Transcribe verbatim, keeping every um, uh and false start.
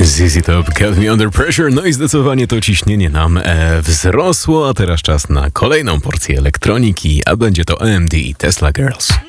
Z Z Top, Got Me Under Pressure. No i zdecydowanie to ciśnienie nam e, wzrosło, a teraz czas na kolejną porcję elektroniki, a będzie to A M D i Tesla Girls.